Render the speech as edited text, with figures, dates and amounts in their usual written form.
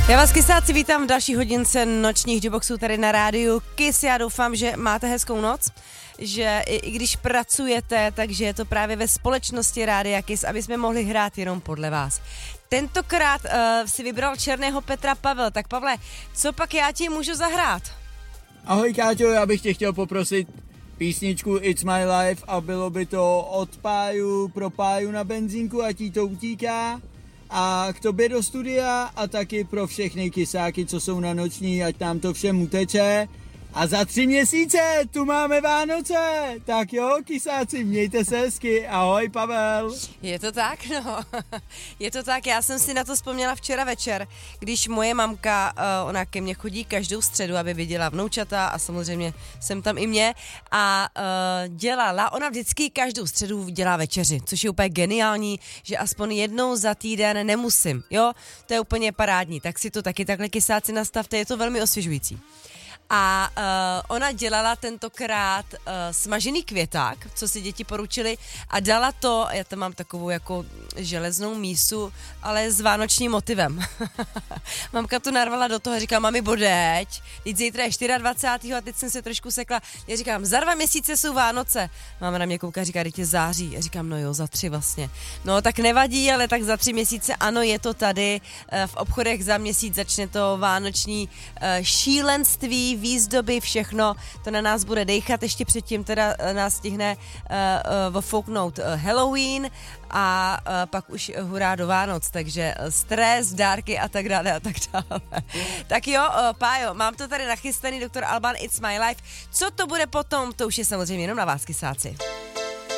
Já vás, kysáci, vítám v další hodince nočních Juboxů tady na rádiu Kiss. Já doufám, že máte hezkou noc, že i když pracujete, takže je to právě ve společnosti Rádia Kiss, aby jsme mohli hrát jenom podle vás. Tentokrát si vybral Černého Petra Pavel. Tak Pavle, co pak já ti můžu zahrát? Ahoj Káťo, já bych tě chtěl poprosit písničku It's My Life a bylo by to od Páju pro Páju na benzínku, ať jí to utíká. A k tobě do studia a taky pro všechny kysáky, co jsou na noční, ať nám to všem uteče. A za 3 měsíce tu máme Vánoce. Tak jo, kysáci, mějte se hezky. Ahoj, Pavel. Je to tak, no. Je to tak, já jsem si na to vzpomněla včera večer, když moje mamka, ona ke mně chodí každou středu, aby viděla vnoučata a samozřejmě jsem tam i mě a ona vždycky každou středu dělá večeři, což je úplně geniální, že aspoň jednou za týden nemusím, jo, to je úplně parádní, tak si to taky takhle kysáci nastavte, je to velmi osvěžující. A ona dělala tentokrát smažený květák, co si děti poručili a dala to, já tam mám takovou jako železnou mísu, ale s vánočním motivem. Mamka to narvala do toho a říká, mami bodeď, teď zítra je 24. a teď jsem se trošku sekla. Já říkám, za 2 měsíce jsou Vánoce. Máma na mě kouká, říká, teď je září. Já říkám, no jo, za 3 vlastně. No tak nevadí, ale tak za 3 měsíce, ano, je to tady. V obchodech za měsíc začne to vánoční šílenství, výzdoby, všechno, to na nás bude dejchat, ještě předtím teda nás stihne vofouknout Halloween a pak už hurá do Vánoc, takže stres, dárky a tak dále a tak dále. Tak jo, Pájo, mám to tady nachystaný, Dr. Alban, It's My Life. Co to bude potom, to už je samozřejmě jenom na vás, kysáci.